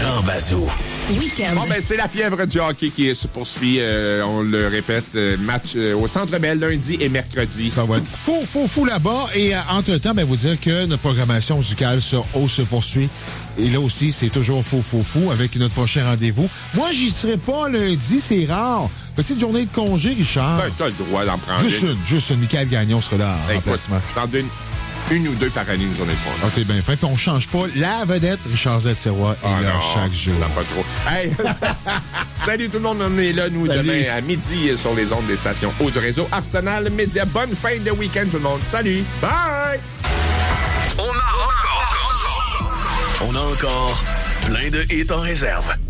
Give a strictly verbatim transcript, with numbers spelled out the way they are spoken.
Grand Bazou. Week-end. Bon, ben, c'est la fièvre du hockey qui se poursuit. Euh, on le répète, euh, match euh, au Centre Bell lundi et mercredi. Ça va être fou, fou, fou là-bas. Et euh, entre-temps, ben, vous dire que notre programmation musicale sur O se poursuit. Et là aussi, c'est toujours fou, fou, fou avec notre prochain rendez-vous. Moi, j'y serai pas lundi, c'est rare. Petite journée de congé, Richard. Ben, t'as le droit d'en prendre Juste une, juste une. Michael Gagnon sera là en hey, remplacement. Je t'en donne une ou deux par année, une journée de congé. Ah, t'es bien fin. Puis on change pas. La vedette, Richard Z. Sirois, est Ah là non, chaque jour. ça pas trop. Hey, salut tout le monde, on est là, nous, Salut. demain à midi sur les ondes des stations haut du réseau Arsenal Média. Bonne fin de week-end, tout le monde. Salut! Bye! On a encore... On a encore plein de hits en réserve.